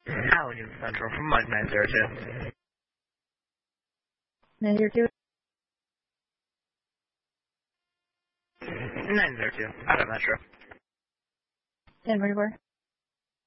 Allegheny Central from Mike 902. 902. 902, out of Metro. 1044.